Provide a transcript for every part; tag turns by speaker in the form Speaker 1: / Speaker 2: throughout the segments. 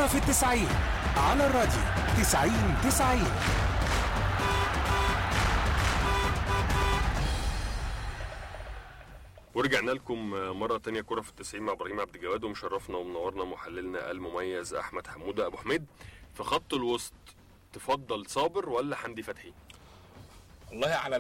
Speaker 1: كرة في 90 على الراديو 90.
Speaker 2: ورجعنا لكم مرة تانية كرة في 90 مع إبراهيم عبد الجواد، ومشرفنا ومنورنا محللنا المميز أحمد حمودة. أبو حميد، في خط الوسط تفضل صابر ولا حمدي فتحي؟
Speaker 3: والله على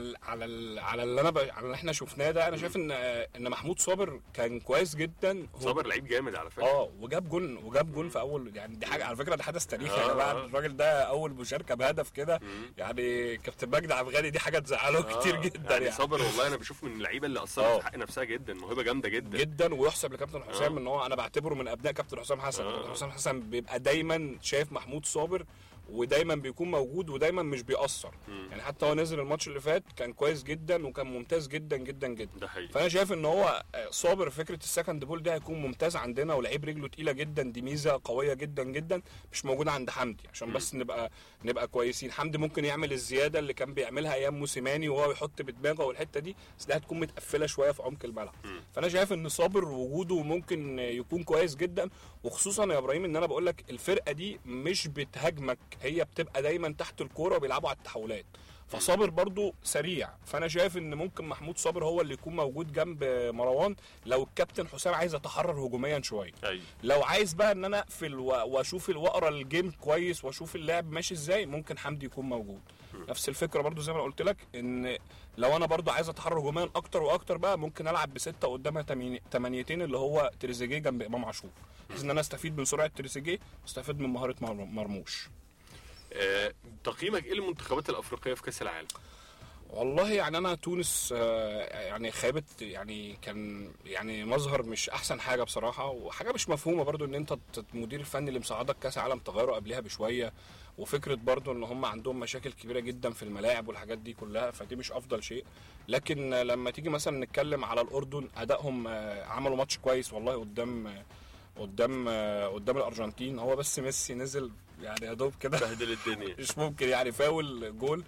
Speaker 3: اللي احنا شفناه ده، انا شايف ان محمود صابر كان كويس جدا.
Speaker 2: صابر لعيب جامد على فكره.
Speaker 3: وجاب جون في اول، يعني دي حاجه على فكره، ده حدث تاريخي يا جماعه. الراجل ده اول مشاركه بهدف كده، يعني كابتن مجدي عبد الغني دي حاجه تزعله كتير جدا.
Speaker 2: يعني صابر والله انا بشوف من اللعيبه اللي اثرت في حق نفسها جدا، موهبه جامده جدا
Speaker 3: ويحسب لكابتن حسام ان هو، انا بعتبره من ابناء كابتن حسام حسن. كابتن حسام حسن بيبقى دايما شايف محمود صابر، ودايما بيكون موجود، ودايما مش بيأثر. يعني حتى هو نزل الماتش اللي فات كان كويس جدا، وكان ممتاز جدا جدا جدا.
Speaker 2: ده حقيقي.
Speaker 3: فانا شايف ان هو صابر فكره السكند بول ده هيكون ممتاز عندنا، ولعيب رجله تقيله جدا، دي ميزه قويه جدا جدا مش موجوده عند حمدي. عشان بس نبقى كويسين. حمدي ممكن يعمل الزياده اللي كان بيعملها ايام موسيماني، وهو يحط بدماغه والحته دي، بس ده هتكون متقفله شويه في عمق الملعب. فانا شايف ان صابر وجوده ممكن يكون كويس جدا، وخصوصا يا ابراهيم ان انا بقول لك الفرقه دي مش بتهاجمك، هي بتبقى دايما تحت الكوره وبيلعبوا على التحولات. فصابر برضو سريع، فانا شايف ان ممكن محمود صابر هو اللي يكون موجود جنب مروان لو الكابتن حسام عايز يتحرر هجوميا شويه. لو عايز بقى ان انا اقفل واشوف واقرا الجيم كويس واشوف اللعب ماشي ازاي، ممكن حمدي يكون موجود. نفس الفكره برضو زي ما قلت لك، ان لو انا برضو عايز اتحرر هجوميا اكتر واكتر بقى، ممكن العب بستة قدامها تمانيتين، اللي هو تريزيجيه جنب امام عاشور، بحيث ان انا استفيد من سرعه تريزيجيه واستفيد من مهاره مرموش.
Speaker 2: تقييمك ايه للمنتخبات الافريقيه في كاس العالم؟
Speaker 3: والله يعني انا تونس يعني خابت، يعني كان يعني مظهر مش احسن حاجه بصراحه، وحاجه مش مفهومه برضو ان انت المدير الفني اللي مساعدك كاس عالم تغيره قبلها بشويه، وفكره برضو ان هم عندهم مشاكل كبيره جدا في الملاعب والحاجات دي كلها، فدي مش افضل شيء. لكن لما تيجي مثلا نتكلم على الاردن، ادائهم عملوا ماتش كويس والله قدام الارجنتين. هو بس ميسي نزل يعني يا دوب كده
Speaker 2: بهدل الدنيا
Speaker 3: مش ممكن، يعني فاول جول.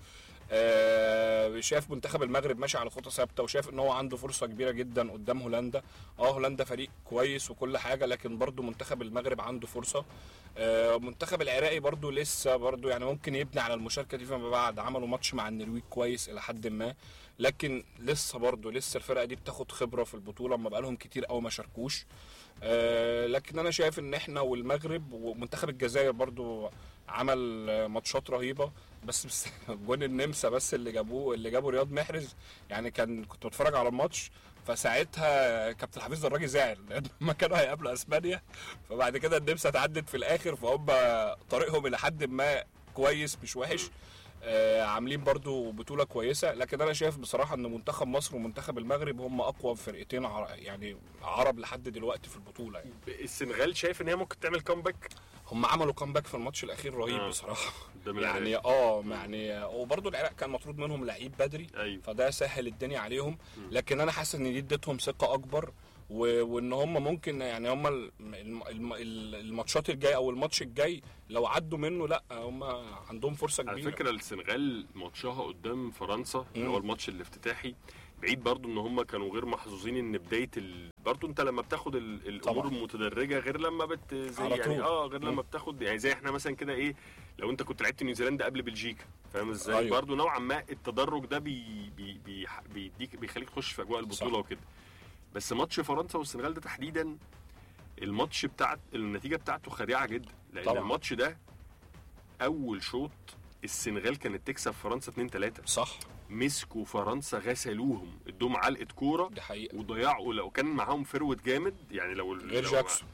Speaker 3: شايف منتخب المغرب ماشي على خطة ثابته، وشايف ان هو عنده فرصه كبيره جدا قدام هولندا. هولندا فريق كويس وكل حاجه، لكن برضو منتخب المغرب عنده فرصه. منتخب العراقي برضو لسه برضو يعني ممكن يبني على المشاركه دي فيما بعد. عملوا ماتش مع النرويج كويس الى حد ما، لكن لسه الفرقه دي بتاخد خبره في البطوله، ما بقالهم كتير قوي ما شاركوش. لكن انا شايف ان احنا والمغرب ومنتخب الجزائر برضو عمل ماتشات رهيبه، بس جون النمسا بس اللي جابوا رياض محرز. يعني كنت بتفرج على الماتش، فساعتها كابتن حفيظ دراجي زعل لان ما كانوا هيقابلوا اسبانيا، فبعد كده النمسا تعدت في الاخر، فهم طريقهم الى حد ما كويس مش وحش. عاملين برضو بطولة كويسة. لكن أنا شايف بصراحة أن منتخب مصر ومنتخب المغرب هم أقوى فرقتين يعني عرب لحد دلوقتي في البطولة. يعني
Speaker 2: السنغال شايف أن هي ممكن تعمل كومباك؟
Speaker 3: هم عملوا كومباك في الماتش الأخير رهيب بصراحة. يعني يعني وبرضو العراق كان مطرود منهم لعيب بدري. فده سهل الدنيا عليهم. لكن أنا حاسس أن دي ادتهم ثقة أكبر، وان هم ممكن يعني هم الماتشات الجايه او الماتش الجاي لو عدوا منه، لا هم عندهم فرصه كبيره.
Speaker 2: على فكره السنغال ماتشها قدام فرنسا اللي هو الماتش الافتتاحي، بعيد برضو ان هم كانوا غير محظوظين ان بدايه برضو انت لما بتاخد الامور المتدرجه غير لما زي يعني غير لما بتاخد يعني زي احنا مثلا كده ايه، لو انت كنت لعبت نيوزيلندا قبل بلجيكا، فاهم ازاي؟ أيوه. برضو نوعا ما التدرج ده بيديك بيخليك تخش في اجواء البطوله وكده. بس ماتش فرنسا والسنغال ده تحديدا، الماتش النتيجه بتاعته خديعه جدا، لان طبعا الماتش ده اول شوط السنغال كانت تكسب فرنسا 2-3
Speaker 3: صح.
Speaker 2: مسكوا فرنسا غسلوهم، ادوهم علقه كوره وضيعوا. لو كان معاهم فروت جامد يعني
Speaker 3: غير جاكسون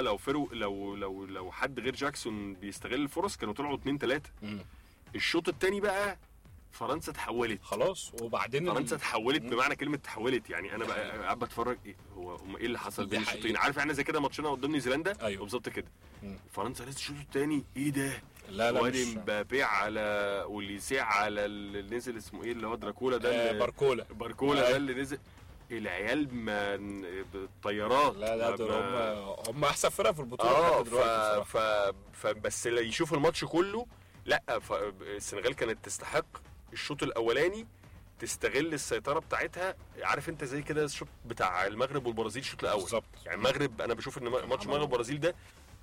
Speaker 2: لو حد غير جاكسون بيستغل الفرص كانوا طلعوا 2-3. الشوط الثاني بقى فرنسا تحولت
Speaker 3: خلاص، وبعدين
Speaker 2: فرنسا تحولت بمعنى كلمه تحولت. يعني انا بقى قاعد بتفرج هم ايه اللي حصل بين الشوطين، عارف احنا زي كده ماتشنا قدام نيوزيلندا.
Speaker 3: أيوه.
Speaker 2: بالظبط كده. فرنسا لسه الشوط الثاني ايه ده،
Speaker 3: لا
Speaker 2: وادي مبابي على وليسيع على اللي نزل اسمه ايه اللي هو دراكولا ده باركولا ده اللي نزل العيال الطيارات.
Speaker 3: لا دول هم احسن فرقه في البطوله لحد دلوقتي.
Speaker 2: فبس اللي يشوف الماتش كله، لا السنغال كانت تستحق الشوط الاولاني تستغل السيطره بتاعتها. عارف انت زي كده الشوط بتاع المغرب والبرازيل الشوط الاول بالظبط. يعني المغرب انا بشوف ان ماتش المغرب والبرازيل ده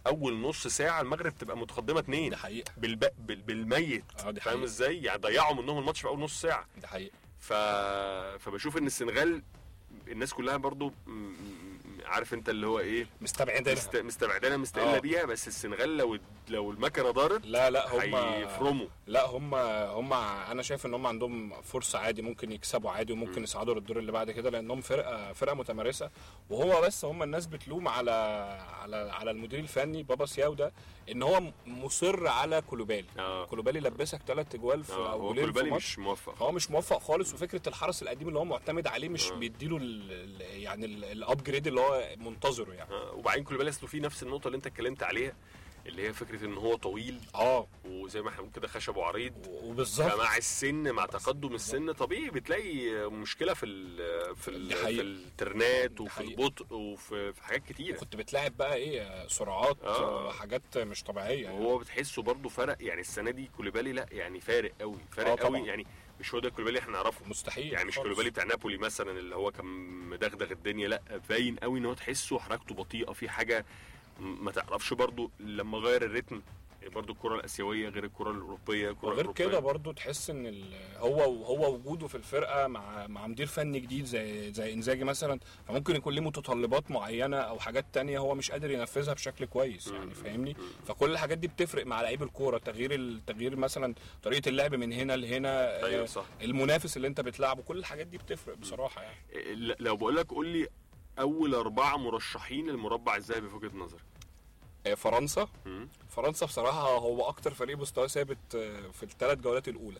Speaker 2: اول نص ساعه المغرب تبقى متقدمه 2.
Speaker 3: ده حقيقه.
Speaker 2: بالميت.
Speaker 3: دي
Speaker 2: فاهم
Speaker 3: حقيقة.
Speaker 2: ازاي؟ يعني ضيعوا منهم الماتش في اول نص ساعه.
Speaker 3: ده حقيقه.
Speaker 2: فبشوف ان السنغال الناس كلها برضو عارف انت اللي هو ايه، مستبعدانا مستقله بيها، بس السنغال لو المكنه دارت
Speaker 3: لا هم
Speaker 2: هيفرموا.
Speaker 3: لا هم انا شايف ان هم عندهم فرصه عادي، ممكن يكسبوا عادي وممكن يصعدوا للدور اللي بعد كده، لانهم فرقه متمرسه. وهو بس هم الناس بتلوم على المدير الفني بابا سياو ده ان هو مصر على كولوبالي. كولوبالي لبسك 3 اجوال في اولين في ماتش.
Speaker 2: مش موفق.
Speaker 3: هو مش موفق خالص، وفكره الحرس القديم اللي هو معتمد عليه مش بيديله يعني الابجريد اللي هو منتظره يعني.
Speaker 2: وبعدين كولوبالي اصله في نفس النقطه اللي انت اتكلمت عليها، اللي هي فكره ان هو طويل وزي ما احنا بنقول كده خشب وعريض،
Speaker 3: وبالظبط
Speaker 2: فمع السن مع تقدم السن طبيعي بتلاقي مشكله في الترنات وفي البطء وفي حاجات كتيره.
Speaker 3: كنت بتلاعب بقى ايه سرعات حاجات مش طبيعيه يعني.
Speaker 2: وهو بتحسه برضو فرق يعني السنه دي كولوبالي، لا يعني فارق قوي قوي يعني. مش هو ده كولوبالي احنا نعرفه
Speaker 3: مستحيل
Speaker 2: يعني. مش كولوبالي بتاع نابولي مثلا اللي هو كان مدغدغ الدنيا، لا باين قوي ان هو تحسه حركته بطيئه في حاجه ما تعرفش. برضو لما غير الريتم برضو الكره الاسيويه غير الكره الاوروبيه.
Speaker 3: غير كده برضو تحس ان هو وجوده في الفرقه مع مدير فني جديد زي انزاجي مثلا، فممكن يكون ليه متطلبات معينه او حاجات تانية هو مش قادر ينفذها بشكل كويس يعني فاهمني. فكل الحاجات دي بتفرق مع لعيب الكوره، تغيير مثلا طريقه اللعب من هنا لهنا.
Speaker 2: أيوة صح.
Speaker 3: المنافس اللي انت بتلعبه، كل الحاجات دي بتفرق بصراحه يعني.
Speaker 2: لو بقول لك قول لي اول 4 مرشحين للمربع الذهبي في وجهه نظرك.
Speaker 3: فرنسا. فرنسا بصراحه هو اكتر فريق مستواه ثابت في ال3 جولات الاولى.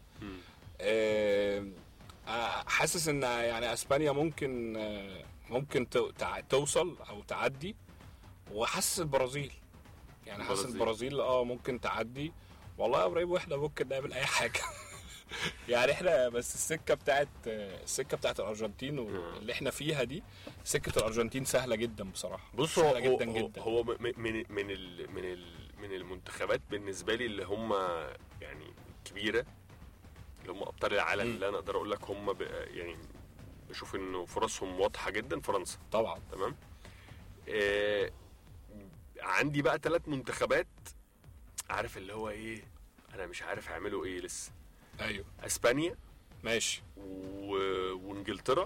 Speaker 3: حاسس ان يعني اسبانيا ممكن توصل او تعدي، وحاسس البرازيل يعني حاسس البرازيل ممكن تعدي. والله يا ابراهيم واحنا ممكن نعمل اي حاجه يعني احنا بس السكه بتاعت الارجنتين واللي احنا فيها دي، سكه الارجنتين سهله جدا بصراحه.
Speaker 2: بص
Speaker 3: سهله جدا جدا.
Speaker 2: هو من المنتخبات بالنسبه لي اللي هم يعني كبيره، اللي هم ابطال العالم، اللي انا اقدر اقول لك هم يعني بشوف انه فرصهم واضحه جدا. فرنسا
Speaker 3: طبعا
Speaker 2: تمام. عندي بقى 3 منتخبات عارف اللي هو ايه، انا مش عارف هيعملوا ايه لسه.
Speaker 3: ايوه
Speaker 2: اسبانيا
Speaker 3: ماشي
Speaker 2: وانجلترا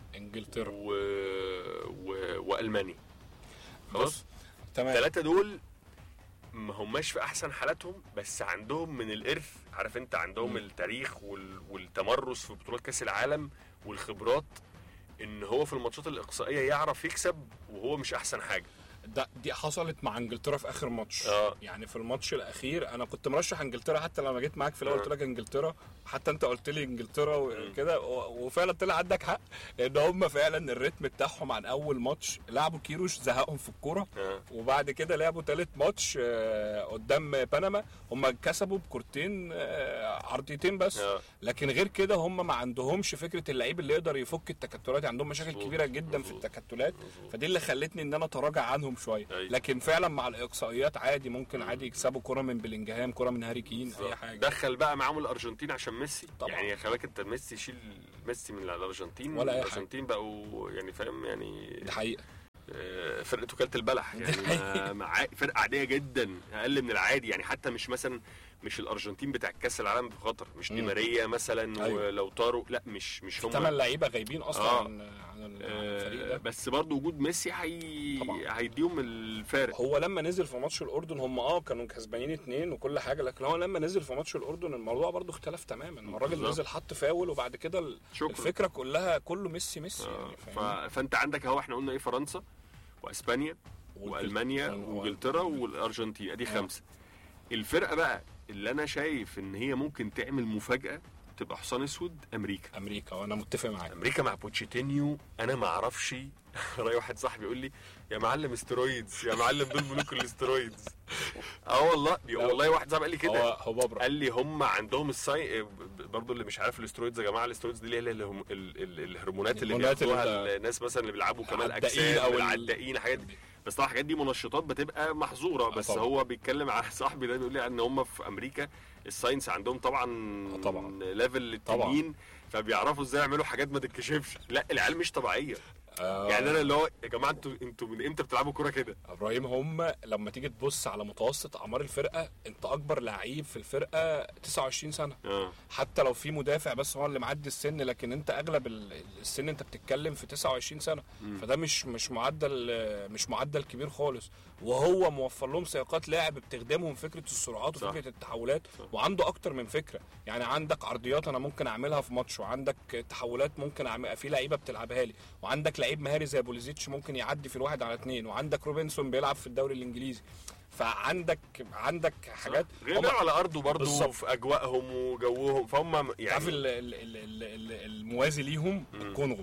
Speaker 2: والمانيا. خلاص
Speaker 3: تمام.
Speaker 2: 3 دول ما هماش في احسن حالاتهم، بس عندهم من الارث عارف انت، عندهم التاريخ والتمرس في بطولات كاس العالم والخبرات، ان هو في الماتشات الاقصائيه يعرف يكسب وهو مش احسن حاجه.
Speaker 3: دي حصلت مع انجلترا في اخر ماتش. يعني في الماتش الاخير انا كنت مرشح انجلترا، حتى لما جيت معاك في الاول قلت لك انجلترا، حتى انت قلت لي انجلترا وكده، وفعلا طلع عندك حق، لان هم فعلا الريتم بتاعهم عن اول ماتش لعبوا كيروش زهقهم في الكوره، وبعد كده لعبوا 3 ماتش قدام بنما هم كسبوا بكورتين عرضيتين بس. لكن غير كده هم ما عندهمش فكره اللعيب اللي يقدر يفك التكتلات، عندهم مشاكل كبيره جدا في التكتلات، فدي اللي خلتني ان انا اتراجع عنهم شويه. لكن فعلا مع الاقصائيات عادي ممكن عادي يكسبوا كره من بلينجهام، كره من هاري كين، اي حاجه.
Speaker 2: دخل بقى معاهم الارجنتين عشان ميسي
Speaker 3: طبعا.
Speaker 2: يعني خليك انت ميسي شيل ميسي من الارجنتين،
Speaker 3: ولا
Speaker 2: الارجنتين بقوا يعني فاهم يعني
Speaker 3: دي حقيقه
Speaker 2: فرقه وكاله البلح يعني فرقه عاديه جدا اقل من العادي يعني. حتى مش مثلا مش الارجنتين بتاع كاس العالم في خطر، مش دي ماريا مثلا ولو طاروا، لا مش هم
Speaker 3: 8 لعيبه غايبين اصلا عن الفريق ده.
Speaker 2: بس برضو وجود ميسي هيديهم الفارق.
Speaker 3: هو لما نزل في ماتش الاردن هم كانوا كسبانين 2 وكل حاجه، لكن هو لما نزل في ماتش الاردن الموضوع برضو اختلف تماما. الراجل نزل حط فاول، وبعد كده الفكره كلها كله ميسي يعني
Speaker 2: فانت عندك اهو احنا قلنا ايه، فرنسا واسبانيا والمانيا وانجلترا والارجنتين، ادي 5. الفرقه بقى اللي انا شايف ان هي ممكن تعمل مفاجاه تبقى حصان اسود، امريكا.
Speaker 3: وانا متفق معاك.
Speaker 2: امريكا مع بوتشيتينيو انا ما اعرفش راي واحد صاحبي يقول لي يا معلم استرويدز، يا معلم دول ملوك الاسترويدز. والله واحد صاحبي قال لي كده، قال لي هم عندهم برضو اللي مش عارف الاسترويدز يا جماعه، الاسترويدز دي اللي هي الهرمونات اللي بياخدوها الناس مثلا اللي بيلعبوا كمال اجسام او العدائين حاجات دي. بس طبعا الحاجات دي منشطات بتبقى محظوره. بس طبعا. هو بيتكلم على صاحبي ده بيقول لي ان هم في امريكا الساينس عندهم طبعا ليفل التنين، فبيعرفوا ازاي يعملوا حاجات ما تتكشفش. لا العيال مش طبيعيه يعني انا اللي هو يا جماعه انتوا من امتى بتلعبوا كوره كده؟
Speaker 3: ابراهيم، هم لما تيجي تبص على متوسط اعمار الفرقه، انت اكبر لعيب في الفرقه 29 سنه. حتى لو في مدافع بس هو اللي معدي السن، لكن انت اغلب السن انت بتتكلم في 29 سنه. فده مش معدل كبير خالص، وهو موفر لهم سياقات لاعب بتخدمهم فكره السرعات وفكره التحولات، وعنده اكتر من فكره. يعني عندك عرضيات انا ممكن اعملها في ماتش، وعندك تحولات ممكن اعمل في لعيبه بتلعبها لي، وعندك لعيب مهاري زي بوليزيتش ممكن يعدي في الواحد على اتنين، وعندك روبنسون بيلعب في الدوري الانجليزي. فعندك حاجات
Speaker 2: غير على ارضه برضه في اجواءهم وجوهم، فهم يعني
Speaker 3: عارف الموازي ليهم الكونغو.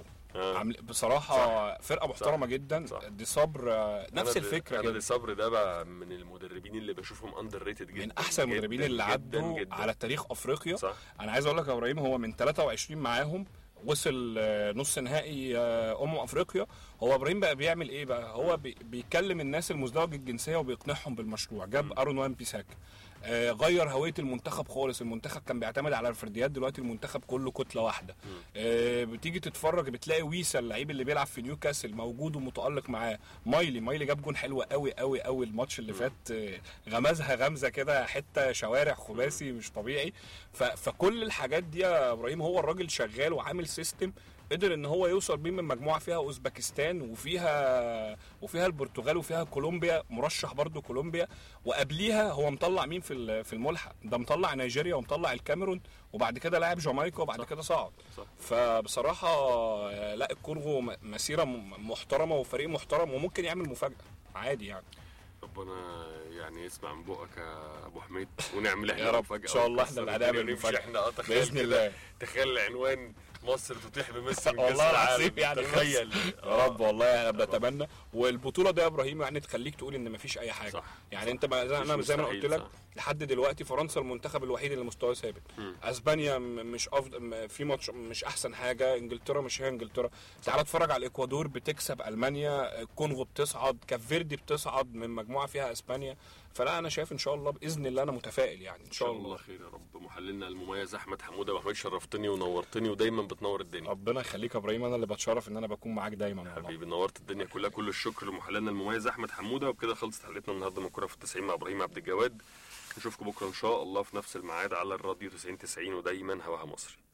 Speaker 3: بصراحه فرقه محترمه جدا. دي صبر نفس الفكره
Speaker 2: كده. دي صبر ده بقى من المدربين اللي بشوفهم اندر ريتد جدا،
Speaker 3: من احسن المدربين اللي عدوا على تاريخ افريقيا. صح. انا عايز اقول لك يا ابراهيم، هو من 23 معاهم وصل نص نهائي افريقيا. هو ابراهيم بقى بيعمل ايه بقى؟ هو بيكلم الناس المزدوجه الجنسيه وبيقنعهم بالمشروع. جاب ارون وان بيساكا، غير هويه المنتخب خالص. المنتخب كان بيعتمد على الفرديات، دلوقتي المنتخب كله كتله واحده. بتيجي تتفرج بتلاقي ويسا اللعيب اللي بيلعب في نيوكاسل موجود ومتالق معاه. مايلي جاب جون حلو قوي قوي قوي الماتش اللي فات، غمزها غمزه كده، حته شوارع خماسي مش طبيعي. فكل الحاجات دي يا ابراهيم، هو الراجل شغال وعامل سيستم قدر ان هو يوصل بيه من مجموعه فيها اوزبكستان وفيها البرتغال وفيها كولومبيا، مرشح برضو كولومبيا، وقبليها هو مطلع مين في الملحق ده؟ مطلع نيجيريا ومطلع الكاميرون، وبعد كده لاعب جامايكا، وبعد كده صعد. فبصراحه لا، الكونغو مسيره محترمه وفريق محترم، وممكن يعمل مفاجاه عادي يعني.
Speaker 2: ربنا يعني يسمع من بقك يا ابو حميد، ونعمل احنا
Speaker 3: يا رب ان شاء الله. احنا اللي هنعمل مفاجاه
Speaker 2: احنا
Speaker 3: باذن الله.
Speaker 2: تخيل العنوان مصر تطيح بميسي من
Speaker 3: والله العظيم يعني.
Speaker 2: تخيل
Speaker 3: يا رب والله انا بتمنى. والبطوله دي يا ابراهيم يعني تخليك تقول ان مفيش اي حاجه. صح. يعني صح. انت انا زي ما قلت لك لحد دلوقتي فرنسا المنتخب الوحيد اللي مستواه ثابت. اسبانيا مش افضل في ماتش، مش احسن حاجه. انجلترا مش هي انجلترا. تعال اتفرج على الاكوادور بتكسب المانيا، الكونغو بتصعد، كافيردي بتصعد من مجموعه فيها اسبانيا. فلا انا شايف ان شاء الله باذن الله، انا متفائل يعني ان شاء الله
Speaker 2: خير يا رب. محللنا المميز احمد حموده. ابو حميد شرفتني ونورتني، ودايما بتنور الدنيا.
Speaker 3: ربنا يخليك يا ابراهيم، انا اللي بتشرف ان انا بكون معاك دايما.
Speaker 2: حبيبي نورت الدنيا كلها. كل الشكر لمحللنا المميز احمد حموده. وبكده خلصت حلقتنا النهارده من كوره في ال90 مع ابراهيم عبد الجواد. نشوفكم بكره ان شاء الله في نفس الميعاد على الراديو 90 ودايما هواها مصري.